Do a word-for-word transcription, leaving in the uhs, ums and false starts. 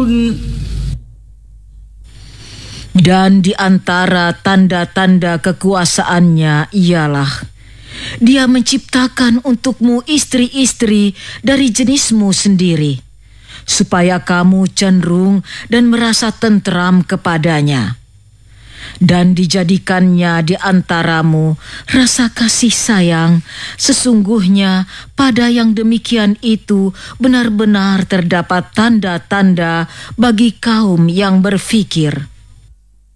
Dan di antara tanda-tanda kekuasaannya ialah Dia menciptakan untukmu istri-istri dari jenismu sendiri, supaya kamu cenderung dan merasa tentram kepadanya. Dan dijadikannya di antaramu rasa kasih sayang, sesungguhnya pada yang demikian itu benar-benar terdapat tanda-tanda bagi kaum yang berfikir.